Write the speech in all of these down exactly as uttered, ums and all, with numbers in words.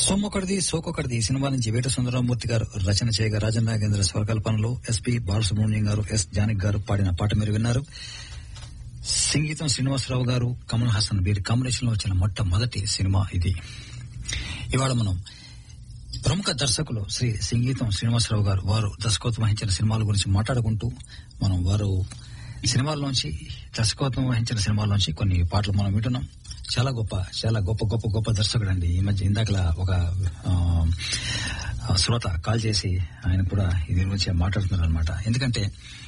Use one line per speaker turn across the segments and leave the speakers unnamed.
సొమ్మొకటిది సోకొకటిది ఈ సినిమా నుంచి వేట సుందరమూర్తి గారు రచన చేయగా రాజన్ నాగేంద్ర స్వరకల్పనలో ఎస్పి బాలసుబ్రహ్మణ్యం గారు ఎస్ జానకి గారు పాడిన పాట మీరు విన్నారు. సంగీతం శ్రీనివాసరావు గారు, కమల్ హాసన్ వీరి కాంబినేషన్ లో వచ్చిన మొట్టమొదటి సినిమా ఇది. ఇవాళ మనం ప్రముఖ దర్శకులు శ్రీ సంగీతం శ్రీనివాసరావు గారు వారు దర్శకత్వం వహించిన సినిమాల గురించి మాట్లాడుకుంటూ మనం వారు సినిమాల్లోంచి దర్శకత్వం వహించిన సినిమాల్లోంచి కొన్ని పాటలు మనం వింటున్నాం. చాలా గొప్ప చాలా గొప్ప గొప్ప గొప్ప దర్శకుడు అండి. ఈ మధ్య ఇందాకలా ఒక శ్రోత కాల్ చేసి ఆయన కూడా దీని గురించి మాట్లాడుతున్నారు అనమాట. ఎందుకంటే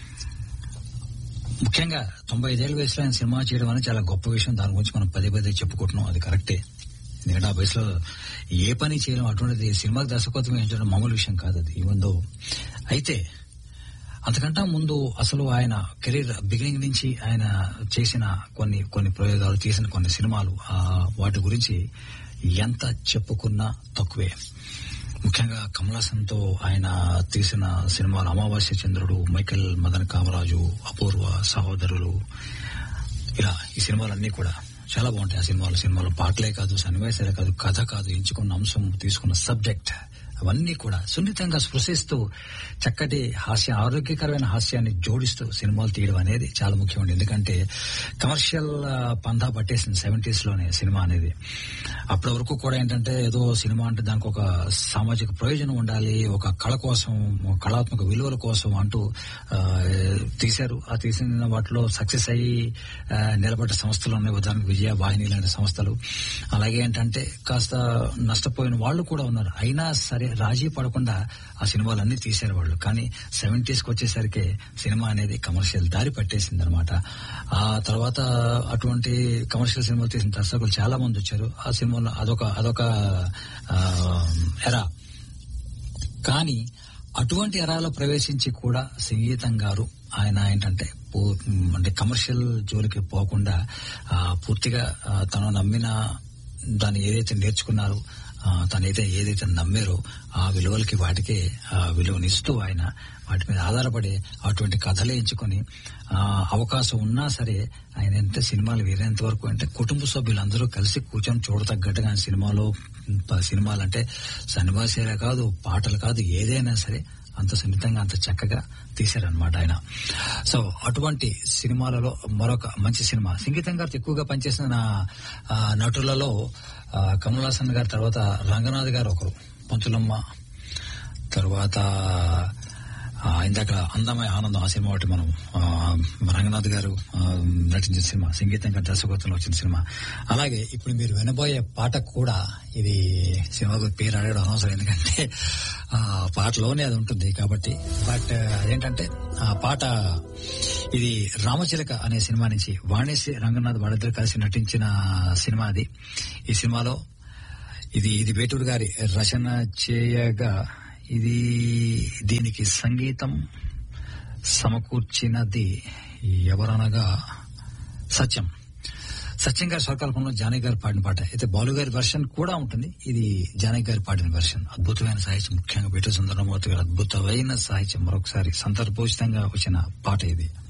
ముఖ్యంగా తొంభై ఐదేళ్ల వయసులో ఆయన సినిమా చేయడం అనేది చాలా గొప్ప విషయం. దాని గురించి మనం పదే పదే చెప్పుకుంటున్నాం, అది కరెక్టే. ఎందుకంటే ఆ వయసులో ఏ పని చేయడం అటువంటిది సినిమాకి దర్శకత్వం వహించడం మామూలు విషయం కాదు అది. ఇవందో అయితే అంతకంటే ముందు అసలు ఆయన కెరీర్ బిగినింగ్ నుంచి ఆయన చేసిన కొన్ని కొన్ని ప్రయోగాలు, తీసిన కొన్ని సినిమాలు, వాటి గురించి ఎంత చెప్పుకున్నా తక్కువే. ముఖ్యంగా కమల్ హాసన్ తో ఆయన తీసిన సినిమాలు అమావాస్య చంద్రుడు, మైకేల్ మదన్ కామరాజు, అపూర్వ, సహోదరులు, ఇలా ఈ సినిమాలన్నీ కూడా చాలా బాగుంటాయి. ఆ సినిమాలు సినిమాలు పాటలే కాదు, సన్నివేశాలే కాదు, కథ కాదు, ఎంచుకున్న అంశం, తీసుకున్న సబ్జెక్ట్ అవన్నీ కూడా సున్నితంగా స్పృశిస్తూ చక్కటి హాస్య ఆరోగ్యకరమైన హాస్యాన్ని జోడిస్తూ సినిమాలు తీయడం అనేది చాలా ముఖ్యమండి. ఎందుకంటే కమర్షియల్ పందా పట్టేసింది సెవెంటీస్ లోనే సినిమా అనేది. అప్పటి వరకు కూడా ఏంటంటే ఏదో సినిమా అంటే దానికి ఒక సామాజిక ప్రయోజనం ఉండాలి, ఒక కళ కోసం, కళాత్మక విలువల కోసం అంటూ తీశారు. ఆ తీసిన వాటిలో సక్సెస్ అయ్యి నిలబడ్డ సంస్థలు ఉన్నాయి. ఉదాహరణకు విజయ వాహిని లాంటి సంస్థలు. అలాగే ఏంటంటే కాస్త నష్టపోయిన వాళ్ళు కూడా ఉన్నారు. అయినా సరే రాజీ పడకుండా ఆ సినిమాలన్నీ తీశారు వాళ్ళు. కానీ సెవెంటీస్ కి వచ్చేసరికి సినిమా అనేది కమర్షియల్ దారి పట్టేసింది అనమాట. ఆ తర్వాత అటువంటి కమర్షియల్ సినిమాలు తీసిన దర్శకులు చాలా మంది వచ్చారు. ఆ సినిమాలో అదొక అదొక ఎరా. కానీ అటువంటి ఎరాలో ప్రవేశించి కూడా సంగీతం గారు ఆయన ఏంటంటే అంటే కమర్షియల్ జోలికి పోకుండా పూర్తిగా తను నమ్మిన దాన్ని ఏదైతే నేర్చుకున్నారో, తనైతే ఏదైతే నమ్మారో ఆ విలువలకి వాటికే విలువనిస్తూ ఆయన వాటి మీద ఆధారపడి అటువంటి కథలే ఎంచుకొని అవకాశం ఉన్నా సరే ఆయన ఎంత సినిమాలు వేరేంత వరకు అంటే కుటుంబ సభ్యులందరూ కలిసి కూర్చొని చూడతగ్గట్టుగా సినిమాలో సినిమాలంటే సన్నివేశాలే కాదు, పాటలు కాదు, ఏదైనా సరే అంత సున్నితంగా అంత చక్కగా తీశారనమాట ఆయన. సో అటువంటి సినిమాలలో మరొక మంచి సినిమా, సంగీతం గారితో ఎక్కువగా పనిచేసిన నటులలో కమల్ హాసన్ గారి తర్వాత రంగనాథ్ గారు ఒకరు, పంతులమ్మ, తర్వాత ఇందాక అందమైన ఆనందం ఆ సినిమా ఒకటి మనం రంగనాథ్ గారు నటించిన సినిమా, సంగీతం గారి దర్శకత్వంలో వచ్చిన సినిమా. అలాగే ఇప్పుడు మీరు వినబోయే పాట కూడా ఇది సినిమా పేరు అడగడం అనవసరం, ఎందుకంటే ఆ పాటలోనే అది ఉంటుంది కాబట్టి. బట్ అదేంటంటే ఆ పాట ఇది రామచిలక అనే సినిమా నుంచి వాణిశ్రీ రంగనాథ్ వాళ్ళిద్దరు కలిసి నటించిన సినిమా అది. ఈ సినిమాలో ఇది ఇది వేటూరు గారి రచన చేయగా ఇది దీనికి సంగీతం సమకూర్చినది ఎవరనగా సత్యం సత్యం గారి స్వరకల్పనలో జానకి గారు పాడిన పాట. అయితే బాలు గారి వెర్షన్ కూడా ఉంటుంది, ఇది జానకి గారు పాడిన వెర్షన్. అద్భుతమైన సాహిత్యం, ముఖ్యంగా వేటూరు సుందరమూర్తి గారు అద్భుతమైన సాహిత్యం. మరొకసారి సందర్భోచితంగా వచ్చిన పాట ఇది.